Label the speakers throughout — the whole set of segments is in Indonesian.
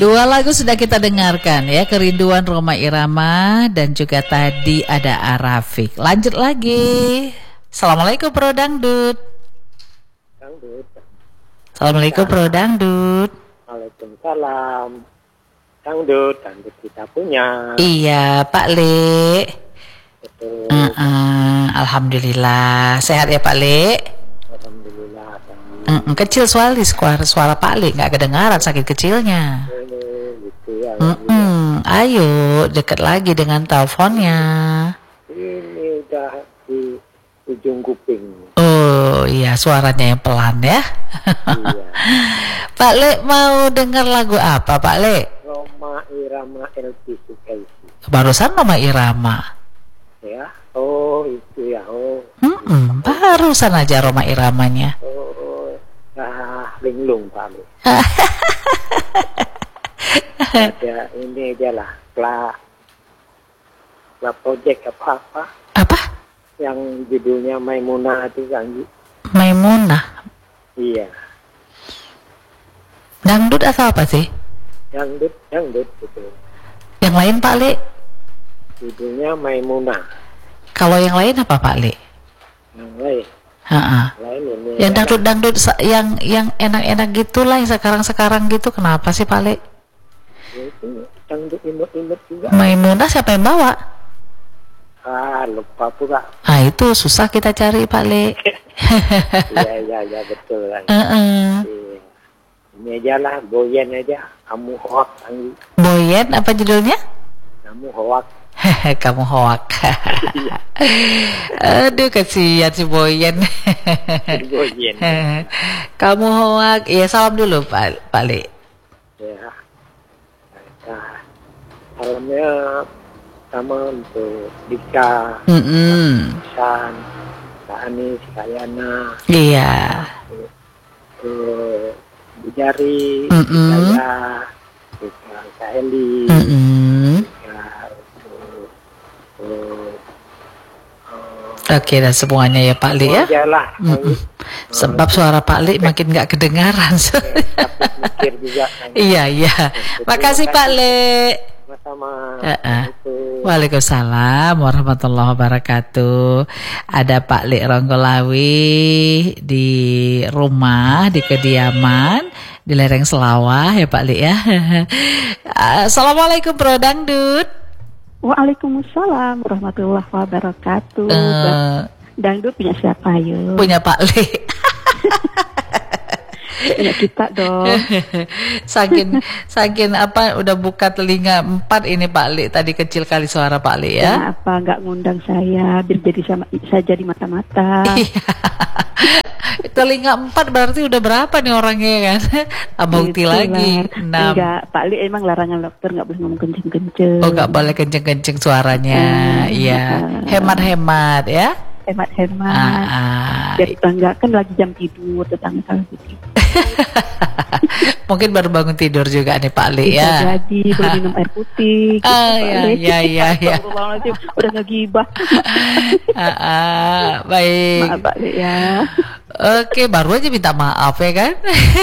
Speaker 1: Dua lagu sudah kita dengarkan ya, Kerinduan Rhoma Irama dan juga tadi ada Arafik. Lanjut lagi. Assalamualaikum Bro Dangdut. Assalamualaikum Bro Dangdut.
Speaker 2: Waalaikumsalam. Dangdut kita punya.
Speaker 1: Iya Pak Le.
Speaker 2: Betul.
Speaker 1: Alhamdulillah. Sehat ya Pak Le?
Speaker 2: Alhamdulillah.
Speaker 1: Kecil suara Pak Le, nggak kedengaran saking kecilnya.
Speaker 2: Gitu ya.
Speaker 1: Ayo dekat lagi dengan teleponnya.
Speaker 2: Ini udah di ujung kuping.
Speaker 1: Oh iya, suaranya yang pelan ya.
Speaker 2: Iya.
Speaker 1: Pak Le mau dengar lagu apa Pak Le?
Speaker 2: Rhoma Irama Elvi Sukaisi.
Speaker 1: Barusan Rhoma Irama.
Speaker 2: Ya. Oh itu ya. Oh.
Speaker 1: Barusan aja Rhoma Iramanya.
Speaker 2: Oh. Linglung Pak Le. Ada ini aja lah. Lah project apa?
Speaker 1: Apa?
Speaker 2: Yang judulnya Maimunah itu kan.
Speaker 1: Maimunah.
Speaker 2: Iya.
Speaker 1: Dangdut atau apa sih?
Speaker 2: Dangdut gitu.
Speaker 1: Yang lain Pak Le?
Speaker 2: Judulnya Maimunah.
Speaker 1: Kalau yang lain apa Pak Le?
Speaker 2: Yang lain. Lain ini.
Speaker 1: Yang dangdut yang enak-enak gitulah, yang sekarang gitu. Kenapa sih Pak Le?
Speaker 2: Itu dangdut imut-imut juga.
Speaker 1: Maimunah siapa yang bawa?
Speaker 2: Lupa pula.
Speaker 1: Itu susah kita cari Pak Le.
Speaker 2: Iya betul lah. Iya. Ini aja lah, Boyen aja. Kamu hoak.
Speaker 1: Boyen apa judulnya?
Speaker 2: Kamu hoak.
Speaker 1: Kamu hoak. Aduh kasihan si Boyen.
Speaker 2: Boyen.
Speaker 1: Kamu hoak. Iya, salam dulu Pak Le.
Speaker 2: Ya. Nah, salamnya sama untuk Dika, San, Kak Anis, Kak Yana.
Speaker 1: Iya.
Speaker 2: Bu Jari, saya, Kak Eli,
Speaker 1: Oke, dan semuanya ya Pak Le ya. Sebab suara Pak Le makin nggak kedengaran.
Speaker 2: Mikir juga.
Speaker 1: Iya. Makasih Pak Le.
Speaker 2: Sama-sama.
Speaker 1: Waalaikumsalam warahmatullahi wabarakatuh. Ada Pak Le Ronggolawi di rumah, di kediaman di lereng Selawah ya Pak Le ya. Assalamualaikum Bro Dangdut.
Speaker 3: Waalaikumsalam warahmatullahi wabarakatuh. Dangdut punya siapa yuk?
Speaker 1: Punya Pak Le.
Speaker 3: Punya kita dong.
Speaker 1: Saking apa udah buka telinga 4 ini Pak Le, tadi kecil kali suara Pak Le ya.
Speaker 3: Kenapa nggak ngundang saya biar jadi saya jadi mata-mata.
Speaker 1: Telinga 4 berarti udah berapa nih orangnya kan? Bukti lagi 6.
Speaker 3: Enggak, Pak Le emang larangan dokter nggak boleh ngomong kenceng-kenceng.
Speaker 1: Oh nggak boleh kenceng-kenceng suaranya. Iya, hemat-hemat ya.
Speaker 3: Hemat-hemat. Biar tetangga kan lagi jam tidur, tetangga kalau gitu.
Speaker 1: Mungkin baru bangun tidur juga nih Pak Le
Speaker 3: Bisa
Speaker 1: ya.
Speaker 3: jadi belum minum air putih.
Speaker 1: Iya.
Speaker 3: Udah ngegibah.
Speaker 1: Baik.
Speaker 3: Maaf Pak Le ya.
Speaker 1: Oke, baru aja minta maaf ya kan.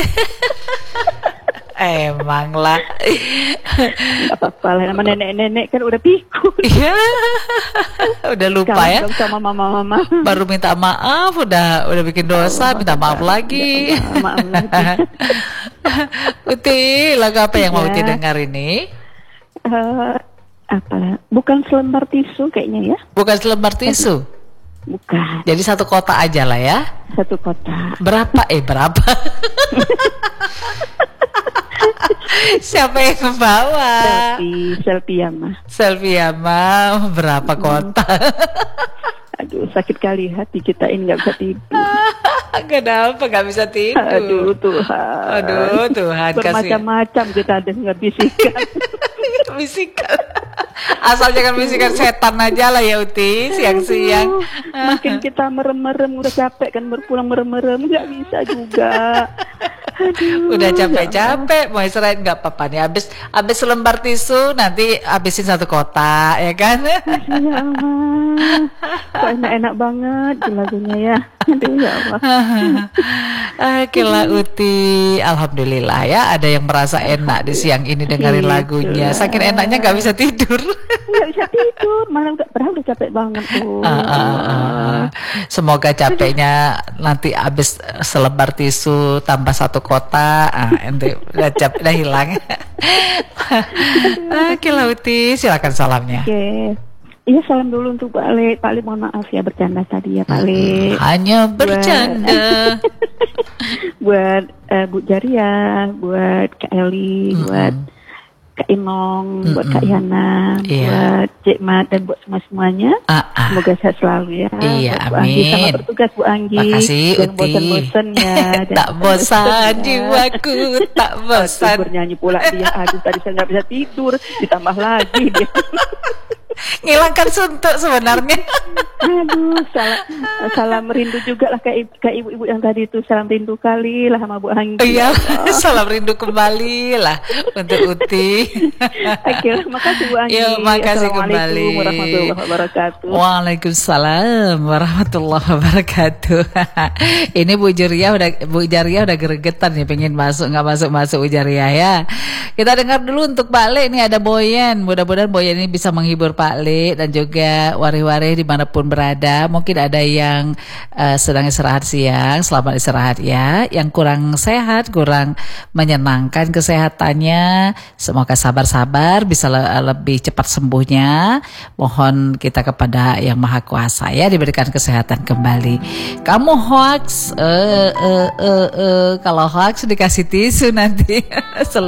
Speaker 1: Emang lah.
Speaker 3: Gak apa-apa lah, nama nenek-nenek kan udah pikun.
Speaker 1: Iya. Udah lupa ya.
Speaker 3: Sama mama-mama.
Speaker 1: Baru minta maaf udah bikin dosa, minta maaf lagi.
Speaker 3: Maaf lagi.
Speaker 1: Uti, lagu apa yang mau Uti dengar ini?
Speaker 3: Apa? Bukan selembar tisu kayaknya ya?
Speaker 1: Bukan selembar tisu.
Speaker 3: Bukan.
Speaker 1: Jadi satu kota aja lah ya.
Speaker 3: Satu kota.
Speaker 1: Berapa? Siapa yang membawa? Selfie Yama. Berapa kota?
Speaker 3: Aduh, sakit kali hati kita ini nggak bisa tidur.
Speaker 1: Kenapa nggak bisa tidur?
Speaker 3: Aduh Tuhan.
Speaker 1: Bermacam-macam
Speaker 3: kita dengar bisikan.
Speaker 1: Asal jangan bisikan setan aja lah ya Uti, siang-siang.
Speaker 3: Makin kita merem-merem, udah capek kan berpulang merem-merem, nggak bisa juga. Aduh,
Speaker 1: udah capek-capek mau istirahat nggak apa-apa nih, habis selembar tisu nanti habisin 1 kotak ya kan.
Speaker 3: Ya Allah, kok enak-enak banget lagunya ya. Aduh ya Allah.
Speaker 1: Oke lah Uti, alhamdulillah ya ada yang merasa enak di siang ini dengerin lagunya. Saking enaknya nggak bisa tidur.
Speaker 3: Nggak bisa tidur, malah udah capek banget tuh.
Speaker 1: Semoga capeknya nanti habis selembar tisu tambah 1 kotak, ente udah hilang. Oke lah Uti, silakan salamnya.
Speaker 3: Oke. Iya, salam dulu untuk Pak Le. Pak Le, mohon maaf ya bercanda tadi ya Pak Le.
Speaker 1: Hanya bercanda.
Speaker 3: Buat Bu Jaria, buat Kak Eli, buat Kak Inong, buat Kak Yana, buat Cik Mat dan buat semuanya. Semoga sehat selalu ya.
Speaker 1: Iya,
Speaker 3: buat Bu Anggi, selamat bertugas Bu Anggi.
Speaker 1: Makasih
Speaker 3: jangan
Speaker 1: Uti.
Speaker 3: bosan-bosan ya.
Speaker 1: Tak bosan jiwaku, tak bosan.
Speaker 3: Bernyanyi pula dia. Aduh, tadi saya nggak bisa tidur, ditambah lagi dia.
Speaker 1: Ngilangkan suntuk sebenarnya.
Speaker 3: Aduh, salam rindu juga lah kayak ibu-ibu yang tadi itu. Salam rindu kali lah sama Bu Anggi.
Speaker 1: Iya, salam rindu kembali lah untuk Uti.
Speaker 3: Oke, makasih Bu Anggi.
Speaker 1: Yuk, makasih kembali.
Speaker 3: Assalamualaikum warahmatullahi wabarakatuh.
Speaker 1: Waalaikumsalam warahmatullahi wabarakatuh. Ini Bu Jaria udah gregetan nih, pengen nggak masuk Bu Jaria ya. Kita dengar dulu untuk Pak Le, ini ada Boyen. Mudah-mudahan Boyen ini bisa menghibur Pak Le dan juga warih-warih dimanapun berada. Mungkin ada yang sedang istirahat siang, selamat istirahat ya. Yang kurang sehat, kurang menyenangkan kesehatannya, semoga sabar-sabar bisa lebih cepat sembuhnya. Mohon kita kepada Yang Maha Kuasa ya, diberikan kesehatan kembali. Kamu hoax, kalau hoax dikasih tisu nanti.